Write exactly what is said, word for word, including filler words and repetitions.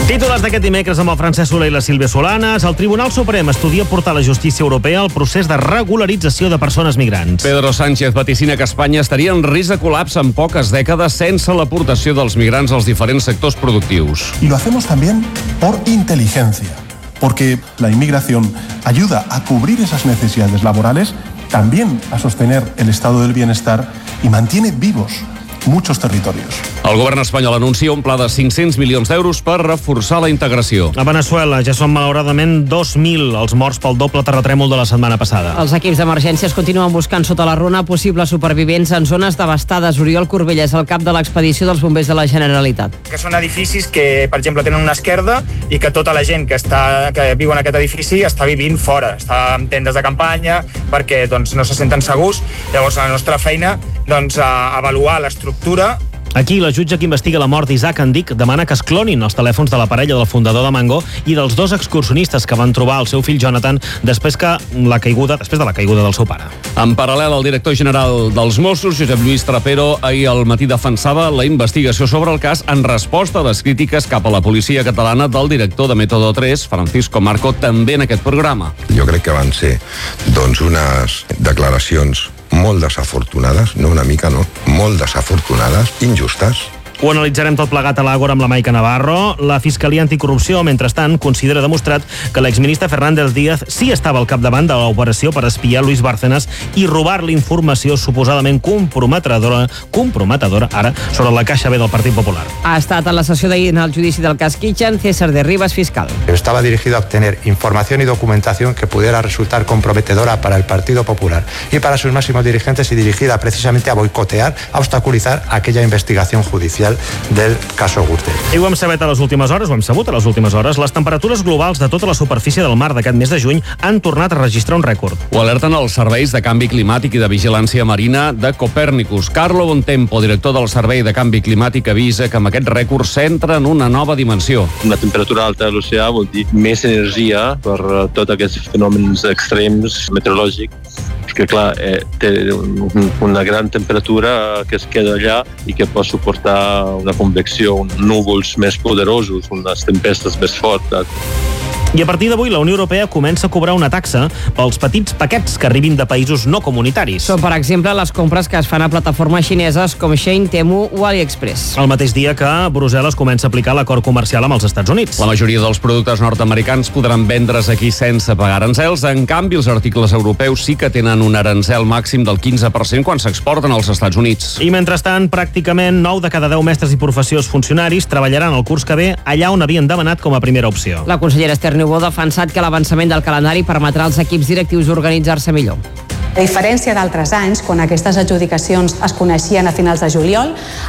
Titulars d'aquest dimecres amb el Francesc Soler i la Sílvia Solanes. El Tribunal Suprem estudia portar a la justícia europea el procés de regularització de persones migrants. Pedro Sánchez vaticina que Espanya estaria en risc de col·lapse en poques dècades sense l'aportació dels migrants als diferents sectors productius. Y lo hacemos también por inteligencia, porque la inmigración ayuda a cubrir esas necesidades laborales, también a sostener el estado del bienestar y mantiene vivos muchos territorios. El govern espanyol anuncia un pla de cinc-cents milions d'euros per reforçar la integració. A Veneçuela ja són malauradament dos mil els morts pel doble terratrèmol de la setmana passada. Els equips d'emergències continuen buscant sota la runa possibles supervivents en zones devastades. Oriol Corbella és el cap de l'expedició dels bombers de la Generalitat. Que són edificis que, per exemple, tenen una esquerda i que tota la gent que, està, que viu en aquest edifici està vivint fora, està en tendes de campanya perquè doncs, no se senten segurs. Llavors, la nostra feina doncs, a avaluar l'estructura. Aquí, la jutge que investiga la mort d'Isaac Andic demana que es clonin els telèfons de la parella del fundador de Mango i dels dos excursionistes que van trobar el seu fill Jonathan després que la caiguda, després de la caiguda del seu pare. En paral·lel, el director general dels Mossos, Josep Lluís Trapero, ahir al matí defensava la investigació sobre el cas en resposta a les crítiques cap a la policia catalana del director de Método tres, Francisco Marco, també en aquest programa. Jo crec que van ser doncs, unes declaracions molt desafortunades, no una mica, no, molt desafortunades, injustes. Ho analitzarem tot plegat a l'Àgora amb la Maica Navarro. La Fiscalia Anticorrupció, mentrestant, considera demostrat que l'exministre Fernández Díaz sí estava al capdavant de l'operació per espiar Luis Bárcenas i robar-li informació suposadament comprometedora, comprometedora ara, sobre la Caixa B del Partit Popular. Ha estat en la sessió d'ahir en el judici del cas Kitchen, César de Rivas, fiscal. Estaba dirigido a obtener información y documentación que pudiera resultar comprometedora para el Partido Popular y para sus máximos dirigentes y dirigida precisamente a boicotear, a obstaculizar aquella investigación judicial del caso Gürtel. I ho hem sabut a les últimes hores, ho hem sabut a les últimes hores, les temperatures globals de tota la superfície del mar d'aquest mes de juny han tornat a registrar un rècord. Ho alerten els serveis de canvi climàtic i de vigilància marina de Copèrnicus. Carlo Bontempo, director del Servei de Canvi Climàtic, avisa que amb aquest rècord s'entra en una nova dimensió. Una temperatura alta a l'oceà vol dir més energia per tots aquests fenòmens extrems meteorològics, perquè clar, eh, té una gran temperatura que es queda allà i que pot suportar una convecció, uns núvols més poderosos, unes tempestes més fortes. I a partir d'avui la Unió Europea comença a cobrar una taxa pels petits paquets que arribin de països no comunitaris. Són, per exemple, les compres que es fan a plataformes xineses com Shein, Temu o AliExpress. El mateix dia que Brussel·les comença a aplicar l'acord comercial amb els Estats Units. La majoria dels productes nord-americans podran vendre's aquí sense pagar arancels. En canvi, els articles europeus sí que tenen un arancel màxim del quinze per cent quan s'exporten als Estats Units. I mentrestant, pràcticament nou de cada deu mestres i professors funcionaris treballaran el curs que ve allà on havien demanat com a primera opció. La consellera Esther Niubó ha defensat que l'avançament del calendari permetrà als equips directius organitzar-se millor. A diferència d'altres anys, quan aquestes adjudicacions es coneixien a finals de juliol,